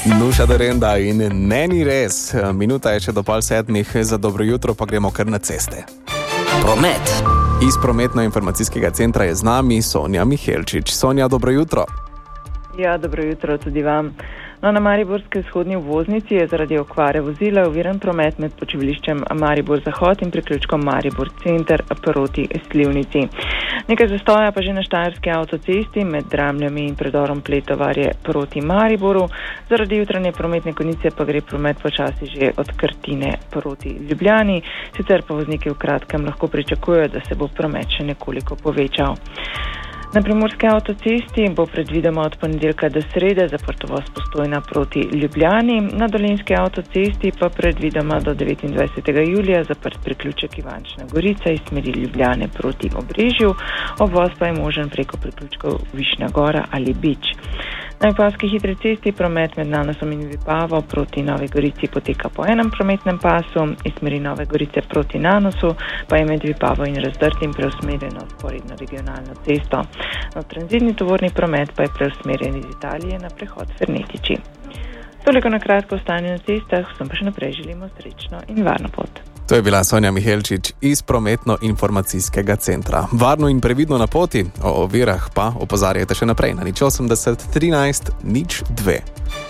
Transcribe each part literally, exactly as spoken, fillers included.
Nuša Derenda in ne ni res. Minuta je še do pol sedmih, za dobro jutro pa gremo kar na ceste. Promet. Iz prometno-informacijskega centra je z nami Sonja Mihelčič. Sonja, dobro jutro. Ja, dobro jutro tudi vam. No, na mariborski vzhodni obvoznici je zaradi okvare vozila oviran promet med počivališčem Maribor Zahod in priključkom Maribor Center proti Slivnici. Nekaj zastoja pa že na štajerski avtocesti med Dramljami in predorom Pletovarje proti Mariboru. Zaradi jutranje prometne konice pa gre promet počasi že od Krtine proti Ljubljani. Sicer pa vozniki v kratkem lahko pričakujejo, da se bo promet še nekoliko povečal. Na primorski avtocesti bo predvidoma od ponedeljka do srede zaprto voz Postojna proti Ljubljani, na dolenjski avtocesti pa predvidoma do devetindvajsetega julija zaprt priključek Ivančna Gorica iz smeri Ljubljane proti Obrežju, obvoz pa je možen preko priključkov Višnja Gora ali Bič. Na Vipavski hitri cesti promet med Nanosom in Vipavo proti Novi Gorici poteka po enem prometnem pasu, iz smeri Nove Gorice proti Nanosu pa je med Vipavo in Razdrtim preusmerjeno sporedno regionalno cesto. No, tranzitni tovorni promet pa je preusmerjen iz Italije na prehod Fernetiči. Toliko na kratko o stanju na cestah, vsem pa še naprej želimo srečno in varno pot. To je bila Sonja Mihelčič iz prometno-informacijskega centra. Varno in previdno na poti, o ovirah pa opozarjajte še naprej na nič osemdeset trinajst nič dve.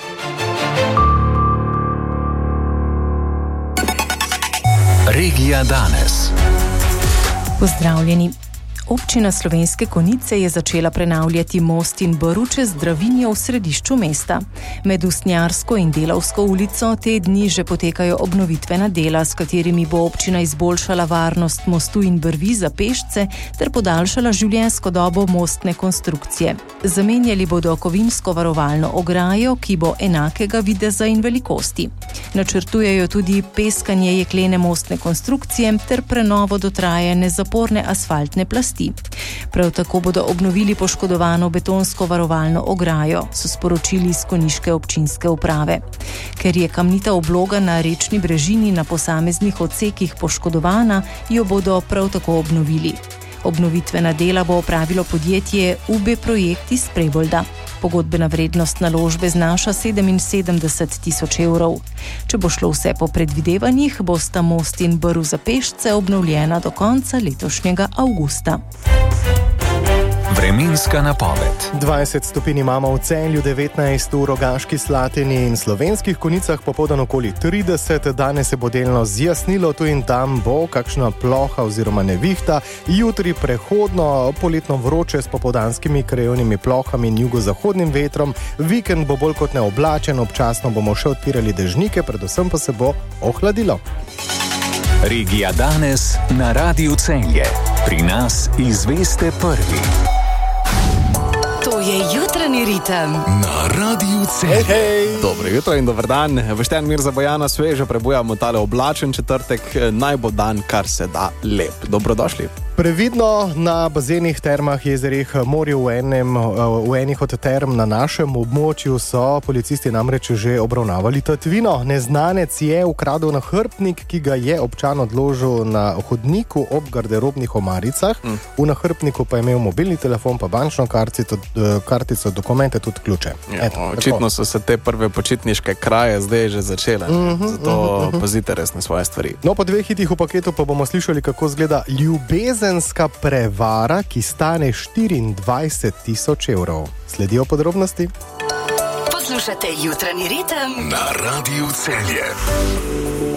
Regija danes. Pozdravljeni. Občina Slovenske Konjice je začela prenavljati most in brv čez Dravinjo v središču mesta. Med Usnjarsko in Delavsko ulico te dni že potekajo obnovitvena dela, s katerimi bo občina izboljšala varnost mostu in brvi za pešce ter podaljšala življenjsko dobo mostne konstrukcije. Zamenjali bodo kovinsko varovalno ograjo, ki bo enakega videza in velikosti. Načrtujejo tudi peskanje jeklene mostne konstrukcije ter prenovo dotrajane zaporne asfaltne plasti. Prav tako bodo obnovili poškodovano betonsko varovalno ograjo, so sporočili iz konjiške občinske uprave. Ker je kamnita obloga na rečni brežini na posameznih odsekih poškodovana, jo bodo prav tako obnovili. Obnovitvena dela bo opravilo podjetje U B Projekt iz Prebolda. Pogodbena vrednost naložbe znaša sedeminsedemdeset tisoč evrov. Če bo šlo vse po predvidevanjih, bosta most in brv za pešce obnovljena do konca letošnjega avgusta. Vremenska napoved. dvajset stopinj imamo v Celju, devetnajst v Rogaški Slatini in Slovenskih Konjicah, popoldan okoli trideset. Danes se bo delno zjasnilo, tu in tam bo kakšna ploha oziroma nevihta. Jutri prehodno, poletno vroče s popoldanskimi krajevnimi plohami in jugozahodnim vetrom. Vikend bo bolj kot neoblačen, občasno bomo še odpirali dežnike, predvsem pa se bo ohladilo. Regija danes na Radiu Celje. Pri nas izveste prvi. To je jutranji ritem na Radiu Celje. Hej, hej. Dobro jutro in dober dan. Boštjan Mirza Bojana sveže prebujamo tale oblačen četrtek, naj bo dan kar se da lep. Dobrodošli. Previdno na bazenih, termah, jezerih, morju. V, enem, v enih od term na našem območju so policisti namreč že obravnavali tatvino. Neznanec je ukradel nahrbtnik, ki ga je občan odložil na hodniku ob garderobnih omaricah. Mm. V nahrbtniku pa je imel mobilni telefon, pa bančno kartico, kartico dokumente, tudi ključe. Ja, Eto, očitno so se te prve počitniške kraje zdaj že začele. Mm-hmm, Zato mm-hmm. pazite res na svoje stvari. No, po dveh hitih v paketu pa bomo slišali, kako zgleda ljubezen prevara, ki stane štiriindvajset tisoč evrov. Sledijo podrobnosti? Poslušate jutranji ritem na Radiu Celje.